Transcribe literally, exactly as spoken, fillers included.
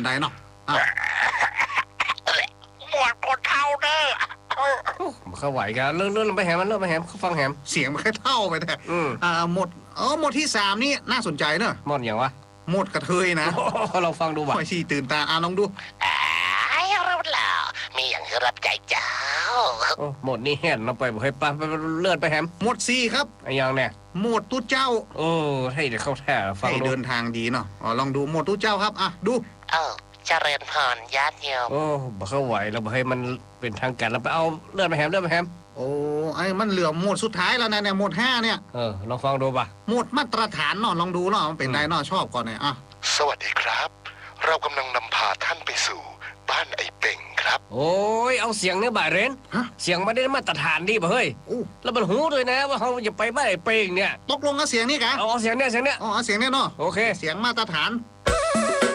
ไดเนาะหมวดคนเท่าเด้อเขาไหวกันเลื่อนเลื่อนไปแหมมันเลื่อนไปแหมเขาฟังแหมเสียงมันแค่เท่าไปแต่อ่าหมดเออหมดที่สามนี่น่าสนใจเนอะหมดอย่างวะหมดกระเทยนะเราฟังดูบ่ค่อยชีตื่นตาอ่าลองดูไอ้เราเล่ามีอย่างรับใจเจ้าหมดนี่เห็นเราไปบ่ให้ปไปเลื่อนไปแหมหมดสี่ครับไอ้ยังเนี่ยหมดตู้เจ้าโอ้ให้เดี๋ยวเข้าแท้ฟังดูเดินทางดีเนาะอ๋อลองดูหมดตู้เจ้าครับอ่ะดูเออเจริญพรญาติโยมโอ้บ่เข้าไหวเราบ่ให้มันเป็นทางการเราไปเอาเลื่อนไปแหมเลื่อนไปแหมโอ้ไอ้มันเหลือหมดสุดท้ายแล้วนะเนี่ยหมดห้าเนี่ยเออลองฟังดูป่ะหมดมาตรฐานเนาะลองดูเนาะมันเป็นไงเนาะชอบก่อนเนี่ยอ่ะสวัสดีครับเรากำลังนำพาท่านไปสู่บ้านไอ้เป่งครับโอ้ยเอาเสียงเนี่ยบ่ายเรนเสียงไม่ได้มาตรฐานดีป่ะเฮ้ยแล้วมันหูด้วยนะว่าเขาจะไปบ้านไอ้เป่งเนี่ยตกลงกับเสียงนี่กะเอาเสียงเนี่ยเสียงเนี่ยอ๋อเสียงเนี่ยเนาะโอเคเสียงมาตรฐาน